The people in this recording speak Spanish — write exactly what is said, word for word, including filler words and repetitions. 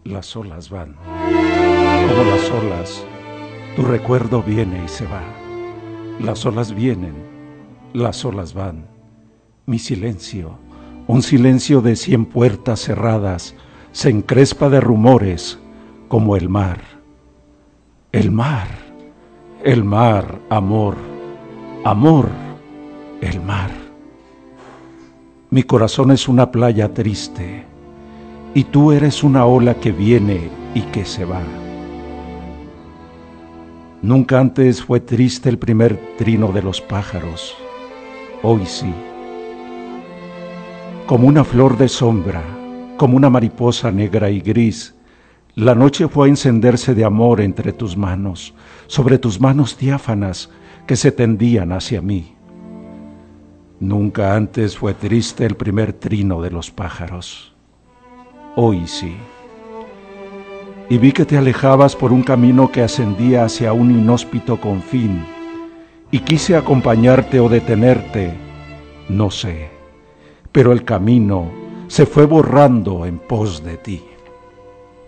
Las olas van, como las olas, tu recuerdo viene y se va. Las olas vienen, las olas van. Mi silencio, un silencio de cien puertas cerradas, se encrespa de rumores como el mar. El mar, el mar, amor, amor, el mar. Mi corazón es una playa triste, y tú eres una ola que viene y que se va. Nunca antes fue triste el primer trino de los pájaros, hoy sí. Como una flor de sombra, como una mariposa negra y gris, la noche fue a encenderse de amor entre tus manos, sobre tus manos diáfanas que se tendían hacia mí. Nunca antes fue triste el primer trino de los pájaros, hoy sí. Y vi que te alejabas por un camino que ascendía hacia un inhóspito confín, y quise acompañarte o detenerte, no sé, pero el camino se fue borrando en pos de ti.